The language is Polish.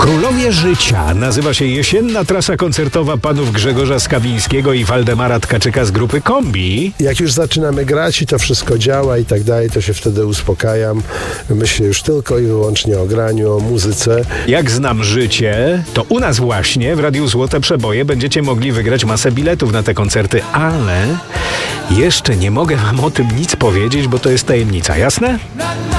Królowie Życia nazywa się jesienna trasa koncertowa panów Grzegorza Skawińskiego i Waldemara Tkaczyka z grupy Kombi. Jak już zaczynamy grać i to wszystko działa i tak dalej, to się wtedy uspokajam. Myślę już tylko i wyłącznie o graniu, o muzyce. Jak znam życie, to u nas właśnie w Radiu Złote Przeboje będziecie mogli wygrać masę biletów na te koncerty, ale jeszcze nie mogę wam o tym nic powiedzieć, bo to jest tajemnica, jasne?